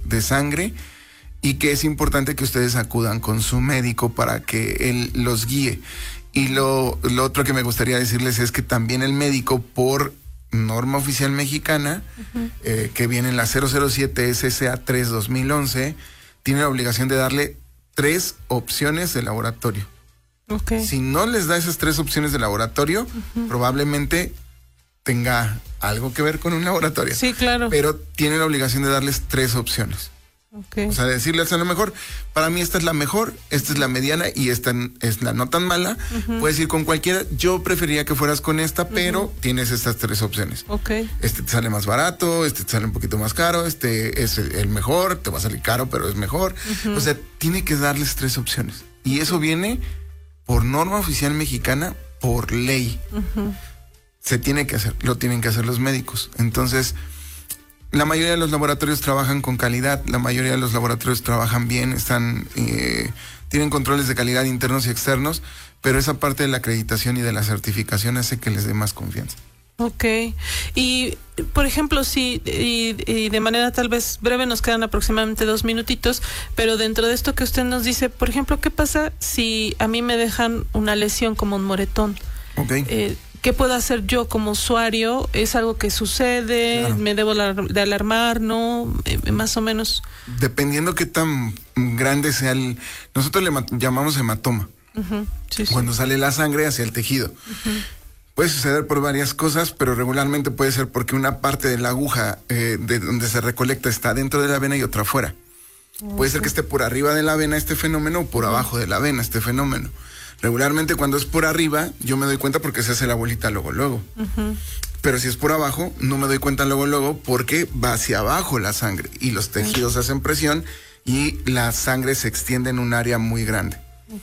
de sangre y que es importante que ustedes acudan con su médico para que él los guíe. Y lo otro que me gustaría decirles es que también el médico, por norma oficial mexicana, que viene en la 007 SSA 3/2011, tiene la obligación de darle 3 opciones de laboratorio. Okay. Si no les da esas 3 opciones de laboratorio, probablemente tenga algo que ver con un laboratorio. Sí, claro. Pero tiene la obligación de darles 3 opciones. Okay. O sea, decirles a lo mejor, para mí esta es la mejor, esta es la mediana y esta es la no tan mala. Puedes ir con cualquiera. Yo preferiría que fueras con esta, pero tienes estas 3 opciones. Okay. Este te sale más barato, este te sale un poquito más caro, este es el mejor, te va a salir caro, pero es mejor. O sea, tiene que darles 3 opciones. Y eso viene por norma oficial mexicana, por ley. Se tiene que hacer, lo tienen que hacer los médicos. Entonces, la mayoría de los laboratorios trabajan con calidad, la mayoría de los laboratorios trabajan bien, tienen controles de calidad internos y externos, pero esa parte de la acreditación y de la certificación hace que les dé más confianza. Ok. Y, por ejemplo, sí, y de manera tal vez breve, nos quedan aproximadamente 2 minutitos, pero dentro de esto que usted nos dice, por ejemplo, ¿qué pasa si a mí me dejan una lesión como un moretón? Ok. ¿Qué puedo hacer yo como usuario? ¿Es algo que sucede? Claro. ¿Me debo de alarmar? ¿No? Más o menos. Dependiendo qué tan grande sea nosotros le llamamos hematoma. Sí, sí. Cuando sale la sangre hacia el tejido. Puede suceder por varias cosas, pero regularmente puede ser porque una parte de la aguja de donde se recolecta está dentro de la vena y otra afuera. Puede ser que esté por arriba de la vena este fenómeno o por abajo de la vena este fenómeno. Regularmente cuando es por arriba, yo me doy cuenta porque se hace la bolita luego. Pero si es por abajo, no me doy cuenta luego porque va hacia abajo la sangre y los tejidos hacen presión y la sangre se extiende en un área muy grande.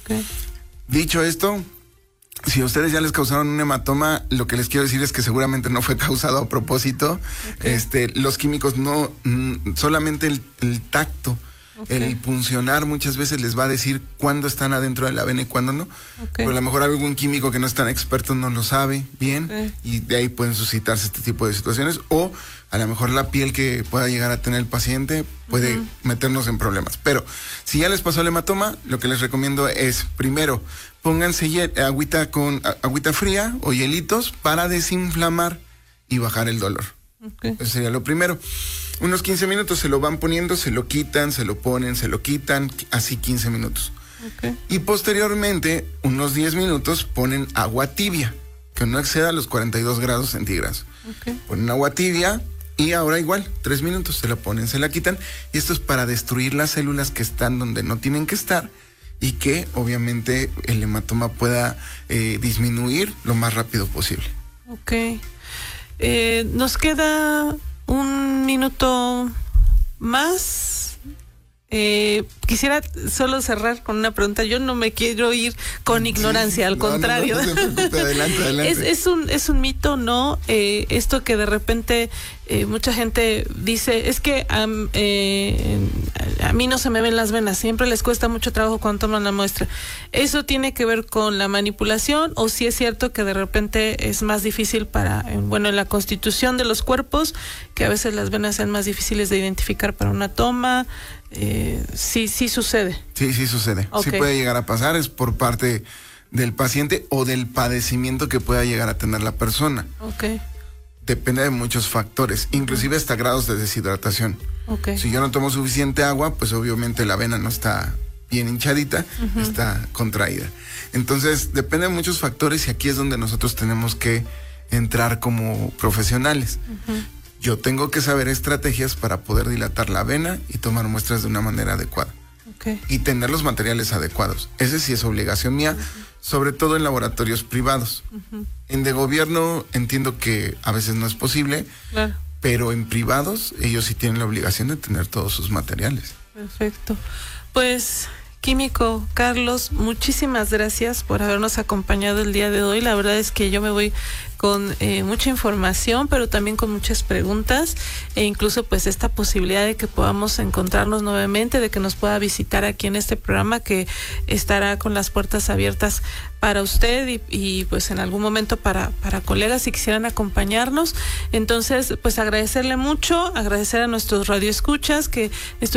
Dicho esto, si a ustedes ya les causaron un hematoma, lo que les quiero decir es que seguramente no fue causado a propósito. Los químicos no, solamente el tacto. El puncionar muchas veces les va a decir cuándo están adentro de la vena y cuándo no. Pero a lo mejor algún químico que no es tan experto no lo sabe bien y de ahí pueden suscitarse este tipo de situaciones. O a lo mejor la piel que pueda llegar a tener el paciente puede meternos en problemas. Pero si ya les pasó el hematoma, lo que les recomiendo es, primero, pónganse agüita fría o hielitos para desinflamar y bajar el dolor. Eso sería lo primero. Unos 15 minutos se lo van poniendo, se lo quitan, se lo ponen, se lo quitan, así 15 minutos. Y posteriormente, unos 10 minutos, ponen agua tibia, que no exceda los 42 grados centígrados. Ponen agua tibia y ahora igual, 3 minutos, se la ponen, se la quitan. Y esto es para destruir las células que están donde no tienen que estar y que obviamente el hematoma pueda disminuir lo más rápido posible. Nos queda 1 minuto más. Quisiera solo cerrar con una pregunta. Yo no me quiero ir con ignorancia, al contrario. No se preocupe, adelante. Es un mito, ¿no? Esto que de repente mucha gente dice, es que a mí no se me ven las venas, siempre les cuesta mucho trabajo cuando toman la muestra. ¿Eso tiene que ver con la manipulación o si es cierto que de repente es más difícil en la constitución de los cuerpos, que a veces las venas sean más difíciles de identificar para una toma? Sí sucede. Sí sucede. Sí puede llegar a pasar, es por parte del paciente o del padecimiento que pueda llegar a tener la persona. Depende de muchos factores, inclusive hasta grados de deshidratación. Si yo no tomo suficiente agua, pues obviamente la vena no está bien hinchadita, está contraída. Entonces depende de muchos factores y aquí es donde nosotros tenemos que entrar como profesionales. Yo tengo que saber estrategias para poder dilatar la vena y tomar muestras de una manera adecuada. Y tener los materiales adecuados. Ese sí es obligación mía, sobre todo en laboratorios privados. En de gobierno entiendo que a veces no es posible, pero en privados ellos sí tienen la obligación de tener todos sus materiales. Perfecto. Pues, químico Carlos, muchísimas gracias por habernos acompañado el día de hoy. La verdad es que yo me voy con mucha información, pero también con muchas preguntas e incluso pues esta posibilidad de que podamos encontrarnos nuevamente, de que nos pueda visitar aquí en este programa que estará con las puertas abiertas para usted y pues en algún momento para colegas si quisieran acompañarnos. Entonces pues agradecerle mucho, agradecer a nuestros radioescuchas que